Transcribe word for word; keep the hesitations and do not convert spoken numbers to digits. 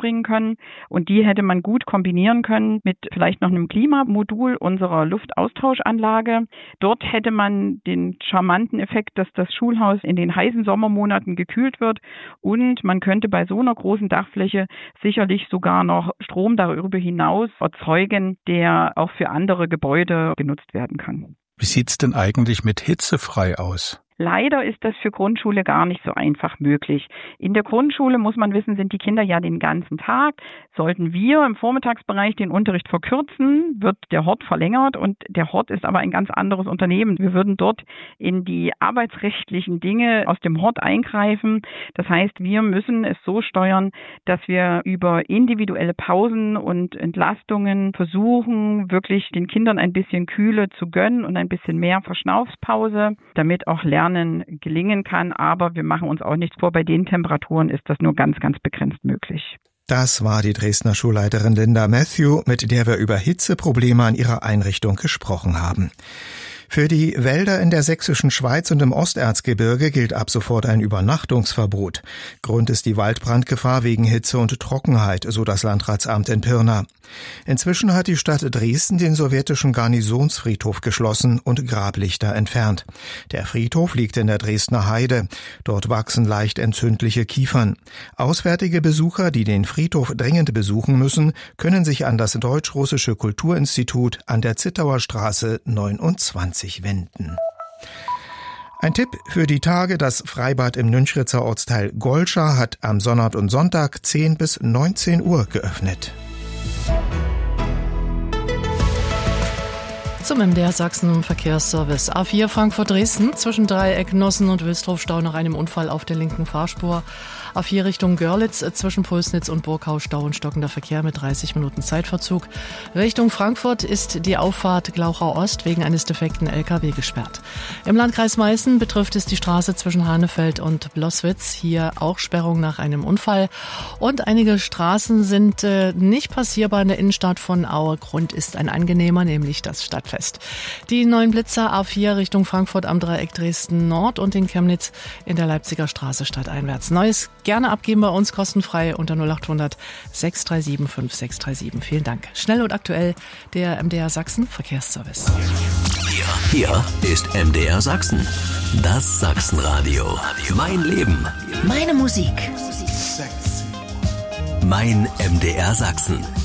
bringen können. Und die hätte man gut kombinieren können mit vielleicht noch einem Klimamodul unserer Luftaustauschanlage. Dort hätte man den charmanten Effekt, dass das Schulhaus in den heißen Sommermonaten gekühlt wird. Und man könnte bei so einer großen Dachfläche sicherlich sogar noch Strom darüber hinaus erzeugen, der auch für andere Gebäude genutzt werden kann. Wie sieht's denn eigentlich mit hitzefrei aus? Leider ist das für Grundschule gar nicht so einfach möglich. In der Grundschule, muss man wissen, sind die Kinder ja den ganzen Tag. Sollten wir im Vormittagsbereich den Unterricht verkürzen, wird der Hort verlängert und der Hort ist aber ein ganz anderes Unternehmen. Wir würden dort in die arbeitsrechtlichen Dinge aus dem Hort eingreifen. Das heißt, wir müssen es so steuern, dass wir über individuelle Pausen und Entlastungen versuchen, wirklich den Kindern ein bisschen Kühle zu gönnen und ein bisschen mehr Verschnaufspause, damit auch Lernen gelingen kann, aber wir machen uns auch nichts vor, bei den Temperaturen ist das nur ganz, ganz begrenzt möglich. Das war die Dresdner Schulleiterin Linda Matthew, mit der wir über Hitzeprobleme an ihrer Einrichtung gesprochen haben. Für die Wälder in der sächsischen Schweiz und im Osterzgebirge gilt ab sofort ein Übernachtungsverbot. Grund ist die Waldbrandgefahr wegen Hitze und Trockenheit, so das Landratsamt in Pirna. Inzwischen hat die Stadt Dresden den sowjetischen Garnisonsfriedhof geschlossen und Grablichter entfernt. Der Friedhof liegt in der Dresdner Heide. Dort wachsen leicht entzündliche Kiefern. Auswärtige Besucher, die den Friedhof dringend besuchen müssen, können sich an das Deutsch-Russische Kulturinstitut an der Zittauer Straße neunundzwanzig wenden. Ein Tipp für die Tage: Das Freibad im Nünchritzer Ortsteil Golscha hat am Sonntag und Sonntag zehn bis neunzehn Uhr geöffnet. Zum M D R Sachsen Verkehrsservice. A vier Frankfurt-Dresden zwischen Dreieck Nossen und Wilsdruf-Stau nach einem Unfall auf der linken Fahrspur. A vier Richtung Görlitz zwischen Pulsnitz und Burgau Stau und stockender Verkehr mit dreißig Minuten Zeitverzug. Richtung Frankfurt ist die Auffahrt Glauchau Ost wegen eines defekten L K W gesperrt. Im Landkreis Meißen betrifft es die Straße zwischen Hanefeld und Bloßwitz. Hier auch Sperrung nach einem Unfall. Und einige Straßen sind äh, nicht passierbar in der Innenstadt von Aue. Grund ist ein angenehmer, nämlich das Stadtfest. Die neuen Blitzer A vier Richtung Frankfurt am Dreieck Dresden Nord und in Chemnitz in der Leipziger Straße stadteinwärts. Neues gerne abgeben bei uns kostenfrei unter null acht hundert sechs drei sieben fünf sechs drei sieben. Vielen Dank. Schnell und aktuell der M D R Sachsen Verkehrsservice. Hier, hier ist M D R Sachsen. Das Sachsenradio. Mein Leben. Meine Musik. Mein M D R Sachsen.